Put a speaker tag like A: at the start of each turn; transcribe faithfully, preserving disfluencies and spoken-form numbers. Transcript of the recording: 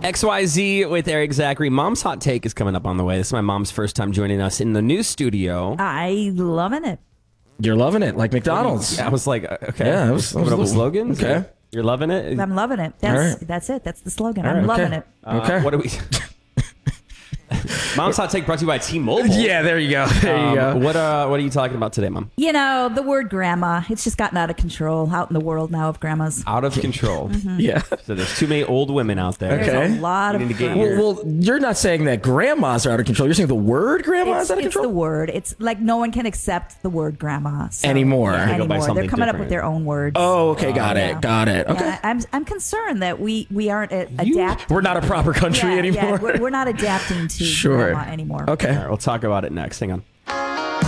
A: X Y Z with Eric Zachary. Mom's Hot Take is coming up on the way. This is my mom's first time joining us in the new studio.
B: I loving it.
C: You're loving it, like McDonald's.
A: I was like, okay.
C: Yeah, it was,
A: coming up with slogans.
C: Okay.
A: You're loving it?
B: I'm loving it. That's
C: right.
B: that's it. That's the slogan.
A: All
B: I'm
A: right.
B: loving
C: Okay.
B: it.
A: Uh,
C: Okay.
A: What do we... Mom's Hot Take brought to you by T-Mobile.
C: Yeah, there you go. There you
A: Um,
C: go.
A: what uh, what are you talking about today, Mom?
B: You know, the word grandma, it's just gotten out of control out in the world now of grandmas.
A: Out of control.
C: Yeah.
A: So there's too many old women out there.
C: Okay.
B: There's a lot
A: You
B: of
A: need to get
B: grandmas.
A: your-
C: Well, well, you're not saying that grandmas are out of control. You're saying the word grandma
B: It's,
C: is out of
B: it's
C: control?
B: the word. It's like no one can accept the word grandma so-
C: Anymore.
B: Yeah,
C: They
A: go by
B: anymore. They're
A: something
B: coming up
A: different.
B: with their own words.
C: Oh, okay. Got
B: Yeah.
C: it. Got it. Okay.
B: Yeah, I'm I'm concerned that we we aren't a-
A: You-
B: adapting.
C: We're not a proper country
B: yeah,
C: anymore.
B: Yeah, we're, we're not adapting to
C: Sure.
B: grandma anymore.
C: Okay.
A: All right, we'll talk about it next. Hang on.